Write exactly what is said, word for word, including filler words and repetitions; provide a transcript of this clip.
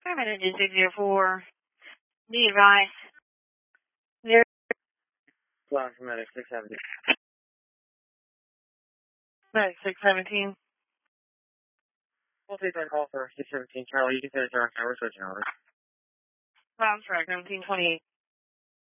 Permitted to six zero four. Be advised. Zero. Flying from Medic six seventeen. Medic six seventeen. We'll take that call for six seventeen Charlie. You can set a direct hour switching over. Bounce track seventeen twenty-eight.